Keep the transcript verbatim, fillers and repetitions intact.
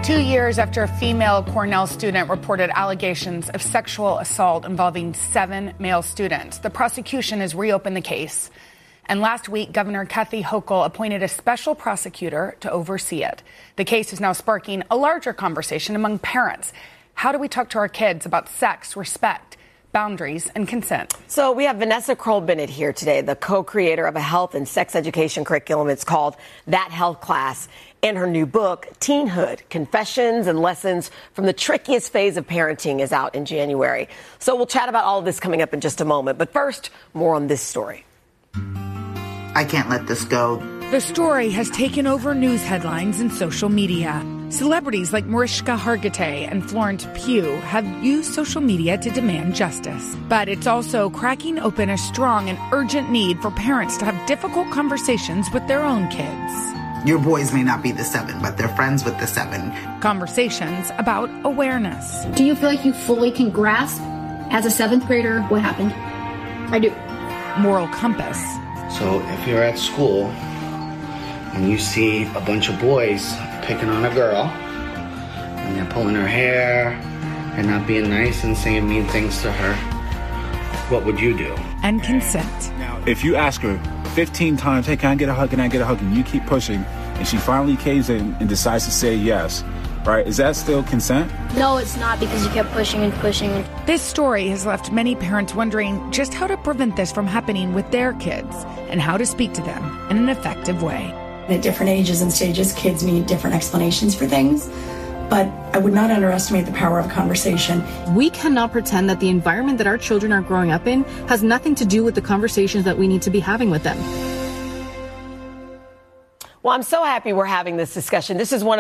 Two years after a female Cornell student reported allegations of sexual assault involving seven male students, the prosecution has reopened the case. And last week, Governor Kathy Hochul appointed a special prosecutor to oversee it. The case is now sparking a larger conversation among parents. How do we talk to our kids about sex, respect, boundaries, and consent? So we have Vanessa Kroll-Bennett here today, the co-creator of a health and sex education curriculum. It's called That Health Class. In her new book, Teenhood, Confessions and Lessons from the Trickiest Phase of Parenting, is out in January. So we'll chat about all of this coming up in just a moment. But first, more on this story. I can't let this go. The story has taken over news headlines and social media. Celebrities like Mariska Hargitay and Florence Pugh have used social media to demand justice. But it's also cracking open a strong and urgent need for parents to have difficult conversations with their own kids. Your boys may not be the seven, but they're friends with the seven. Conversations about awareness. Do you feel like you fully can grasp, as a seventh grader, what happened? I do. Moral compass. So if you're at school and you see a bunch of boys picking on a girl and they're pulling her hair and not being nice and saying mean things to her, what would you do? And consent. If you ask her fifteen times, hey, can I get a hug, can I get a hug, and you keep pushing, and she finally caves in and decides to say yes, right, is that still consent? No, it's not, because you kept pushing and pushing. This story has left many parents wondering just how to prevent this from happening with their kids and how to speak to them in an effective way. At different ages and stages, kids need different explanations for things, but I would not underestimate the power of conversation. We cannot pretend that the environment that our children are growing up in has nothing to do with the conversations that we need to be having with them. Well, I'm so happy we're having this discussion. This is one of